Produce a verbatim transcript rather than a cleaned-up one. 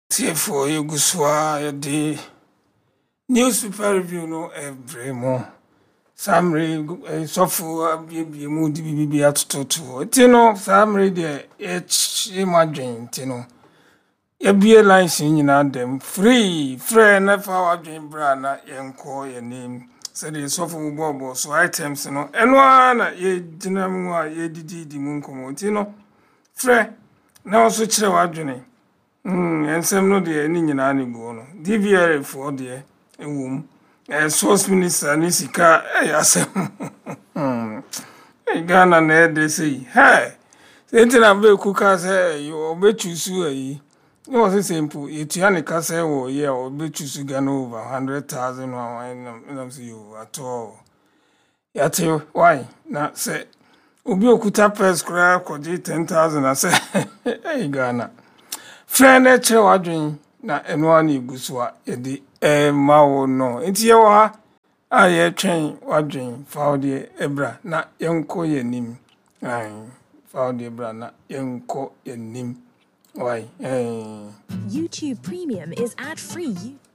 for you guswa the newspaper review no every mo samre sofu bibie mu di bibie atototo ti no samre de e madwen ti no ye bie lines nyina dem free free na fa wadwen bra na yenko ye name said the sofu bobo so items no eno na ye gina mu a ye didi di mu nkomo ti no free na so kire wadwen Mm, ensem no de ni nyina ne go no. D V R for de ewum. Eh source minister ni sika eh asem. Hmm. Eh Ghana na de sei. Hey. Sentina be kuka say you obechusu ayi. No was simple. Etua ne ka say wo ye obechusu Ghana over one hundred thousand one and say you at all. Yate why? Na say obi okuta press kra kwaje ten thousand I say hey Ghana. Friend e chere wadwen na eno ani gusua yedi e mawo no enti ye wa a ye twen wadwen faudi ebra na yenko yenim ai faudi ebra na yenko yenim why eh YouTube Premium is ad free.